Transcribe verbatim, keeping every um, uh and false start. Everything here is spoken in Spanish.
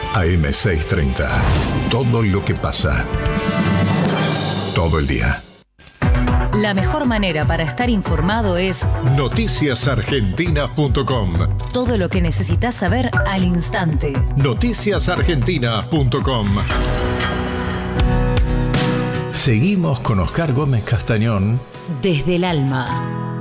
A M seiscientos treinta. Todo lo que pasa. Todo el día. La mejor manera para estar informado es noticias argentinas punto com. Todo lo que necesitas saber al instante. noticias argentinas punto com. Seguimos con Oscar Gómez Castañón. Desde el alma.